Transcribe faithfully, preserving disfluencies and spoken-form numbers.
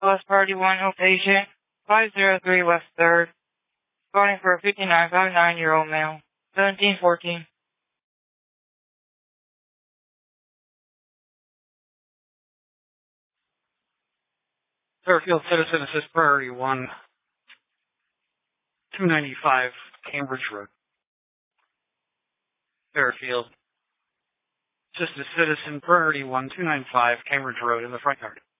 Bus Party one, oh patient, five oh three West third, calling for a fifty-nine fifty-nine-year-old male, seventeen fourteen. Fairfield Citizen Assist Priority one, two ninety-five Cambridge Road. Fairfield. Assist a Citizen Priority one, two ninety-five Cambridge Road in the front yard.